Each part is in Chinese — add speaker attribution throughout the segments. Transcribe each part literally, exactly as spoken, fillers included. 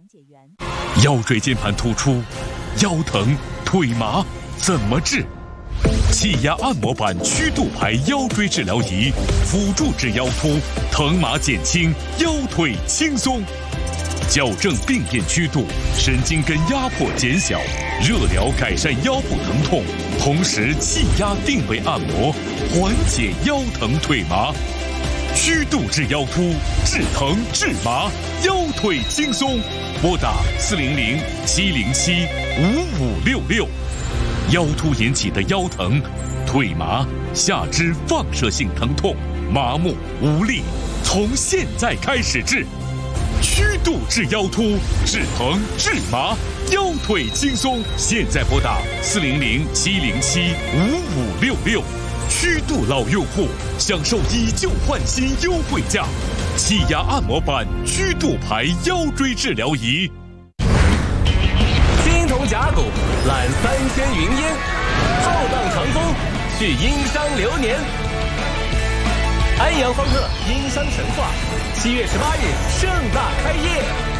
Speaker 1: 腰椎间盘突出、腰疼、腿麻怎么治？气压按摩板曲度排腰椎治疗仪，辅助治腰突，疼麻减轻，腰腿轻松。矫正病变曲度，神经根压迫减小，热疗改善腰部疼痛，同时气压定位按摩，缓解腰疼腿麻。曲度治腰突，治疼治麻，腰腿轻松。拨打四零零七零七五五六六。腰突引起的腰疼、腿麻、下肢放射性疼痛、麻木无力，从现在开始治。曲度治腰突，治疼治麻，腰腿轻松。现在拨打四零零七零七五五六六。曲度老用户享受以旧换新优惠价，气压按摩板曲度排腰椎治疗仪。
Speaker 2: 青铜甲骨揽三千云烟，浩荡长风续殷商流年。安阳方特殷商神话，七月十八日盛大开业。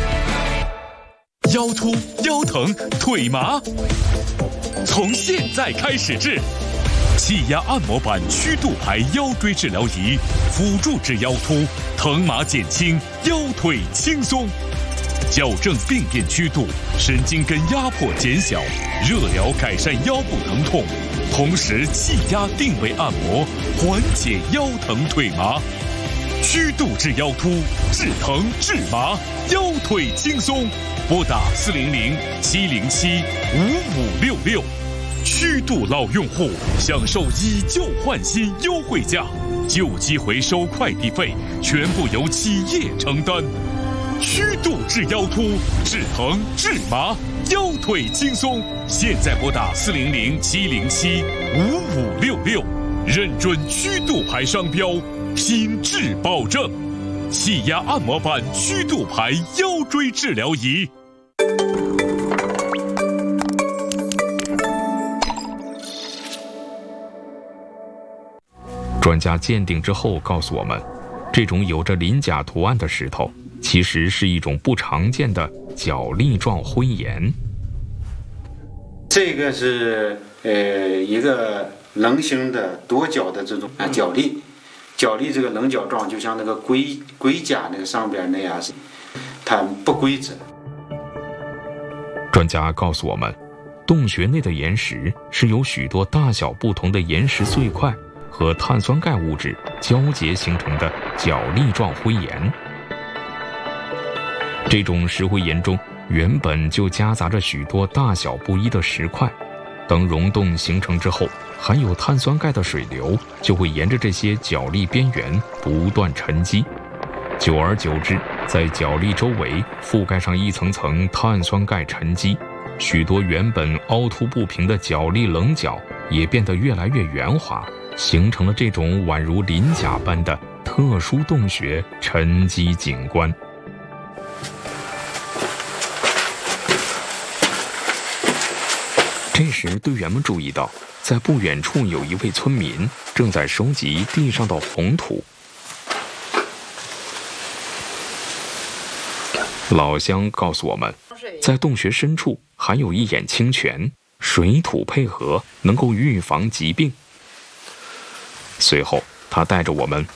Speaker 1: 腰突、腰疼、腿麻，从现在开始治。气压按摩板曲度排腰椎治疗仪，辅助治腰突，疼麻减轻，腰腿轻松。矫正病变曲度，神经根压迫减小，热疗改善腰部疼痛，同时气压定位按摩，缓解腰疼腿麻。曲度治腰突，治疼治麻，腰腿轻松。拨打四零零七零七五五六六。曲度老用户享受以旧换新优惠价，旧机回收快递费全部由企业承担。曲度治腰突，治疼治麻，腰腿轻松。现在拨打四零零七零七五五六六，认准曲度牌商标，品质保证。气压按摩板曲度牌腰椎治疗仪。
Speaker 3: 专家鉴定之后告诉我们，这种有着鳞甲图案的石头其实是一种不常见的角粒状灰岩。
Speaker 4: 这个是呃一个棱形的多角的这种啊角粒，角粒这个棱角状，就像那个龟龟甲那个上边那样，它不规则。
Speaker 3: 专家告诉我们，洞穴内的岩石是由许多大小不同的岩石碎块和碳酸钙物质交结形成的角粒状灰岩。这种石灰岩中原本就夹杂着许多大小不一的石块，等溶洞形成之后，含有碳酸钙的水流就会沿着这些角粒边缘不断沉积，久而久之，在角粒周围覆盖上一层层碳酸钙沉积，许多原本凹凸不平的角粒棱角也变得越来越圆滑，形成了这种宛如鳞甲般的特殊洞穴沉积景观。这时，队员们注意到，在不远处有一位村民正在收集地上的红土。老乡告诉我们，在洞穴深处还有一眼清泉，水土配合能够预防疾病。随后，他带着我们